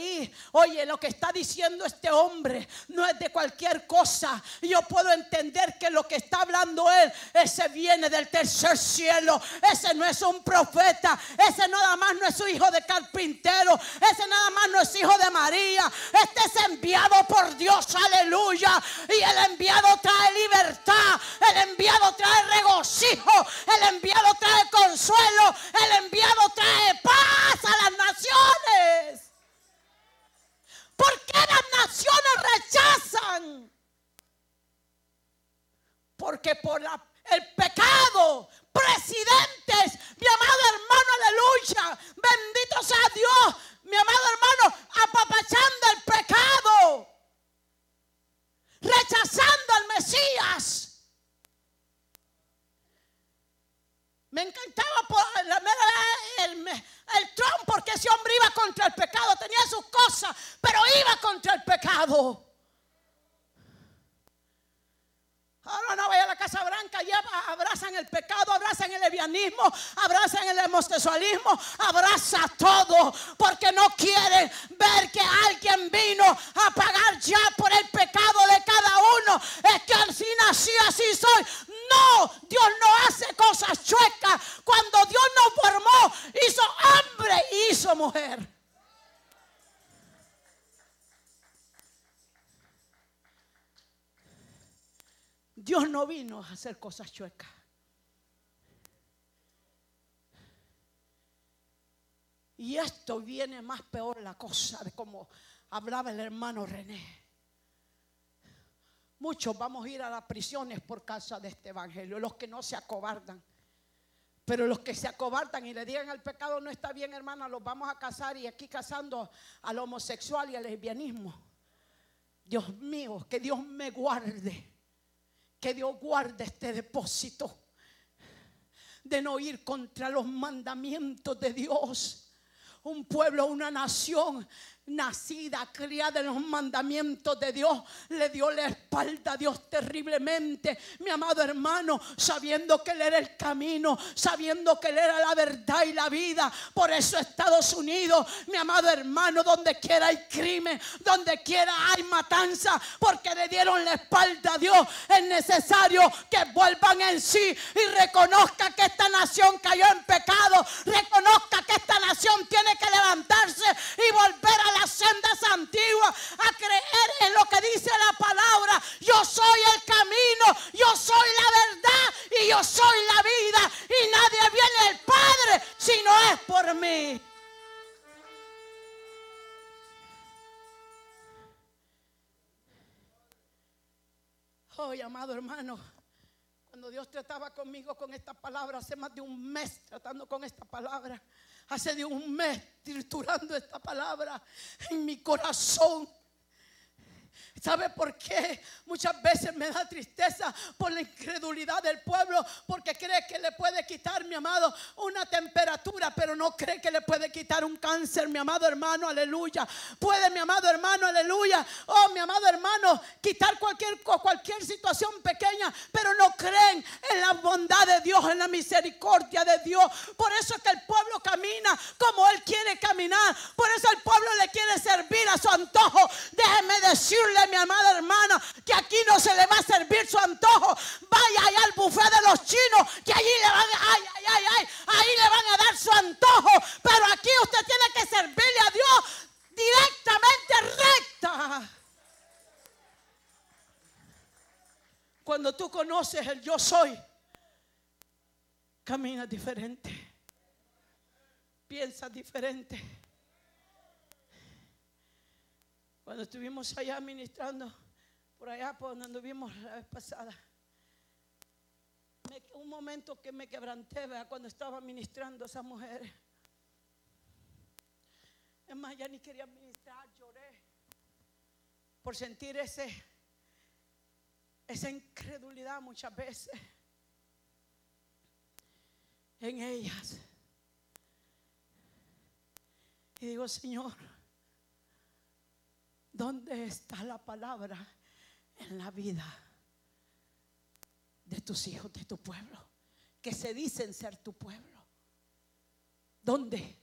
ahí. Oye, lo que está diciendo este hombre no es de cualquier cosa. Yo puedo entender que lo que está hablando él, ese viene del tercer cielo. Ese no es un profeta. Ese nada más no es su hijo de carpintero. Ese nada más no es hijo de María. Este es enviado por Dios, aleluya. Y el enviado trae libertad. El enviado trae regocijo. El enviado trae consuelo. El enviado trae paz a las naciones. ¿Por qué las naciones rechazan? Porque por el pecado, presidentes, mi amado hermano, aleluya, bendito sea Dios, mi amado hermano, apapachando el pecado, rechazando al Mesías. Me encantaba el Trump, porque ese hombre iba contra el pecado, tenía sus cosas, pero iba contra el pecado. Ahora no vaya a la Casa Blanca, ya abrazan el pecado, abrazan el lesbianismo, abrazan el homosexualismo, abraza todo, porque no quieren ver que alguien vino a pagar ya por el pecado de cada uno. Es que así nací, así soy. No, Dios no hace cosas chuecas. Cuando Dios nos formó, hizo hombre y hizo mujer. Dios no vino a hacer cosas chuecas. Y esto viene más peor la cosa de como hablaba el hermano René. Muchos vamos a ir a las prisiones por causa de este evangelio, los que no se acobardan. Pero los que se acobardan y le digan al pecado no está bien, hermana, los vamos a casar, y aquí casando al homosexual y al lesbianismo. Dios mío, que Dios me guarde. Que Dios guarde este depósito de no ir contra los mandamientos de Dios. Un pueblo, una nación nacida, criada en los mandamientos de Dios, le dio la espalda a Dios terriblemente, mi amado hermano, sabiendo que Él era el camino, sabiendo que Él era la verdad y la vida. Por eso Estados Unidos, mi amado hermano, donde quiera hay crimen, donde quiera hay matanza, porque le dieron la espalda a Dios. Es necesario que vuelvan en sí y reconozcan que esta nación cayó en pecado, reconozca que esta nación tiene que levantarse y volver a las sendas antiguas, a creer en lo que dice la palabra. Yo soy el camino, yo soy la verdad y yo soy la vida, y nadie viene al Padre si no es por mí. Oh, amado hermano, cuando Dios trataba conmigo con esta palabra, hace más de un mes tratando con esta palabra, hace de un mes triturando esta palabra en mi corazón. ¿Sabe por qué? Muchas veces me da tristeza por la incredulidad del pueblo, porque cree que le puede quitar, mi amado, una temperatura, pero no cree que le puede quitar un cáncer, mi amado hermano, aleluya. Puede, mi amado hermano, aleluya, oh, mi amado hermano, quitar cualquier situación pequeña, pero no creen en la bondad de Dios, en la misericordia de Dios. Por eso es que el pueblo camina como Él quiere caminar. Por eso el pueblo le quiere servir a su antojo. Déjeme decirle, mi amada hermana, que aquí no se le va a servir su antojo. Vaya allá al buffet de los chinos, que allí le van ahí le van a dar su antojo. Pero aquí usted tiene que servirle a Dios directamente, recta. Cuando tú conoces el yo soy, caminas diferente, piensas diferente. Cuando estuvimos allá ministrando, por allá por donde anduvimos la vez pasada, un momento que me quebranté, ¿verdad? Cuando estaba ministrando a esas mujeres. Es más, ya ni quería ministrar, lloré por sentir esa incredulidad muchas veces en ellas. Y digo, Señor, ¿dónde está la palabra en la vida de tus hijos, de tu pueblo, que se dicen ser tu pueblo? ¿Dónde?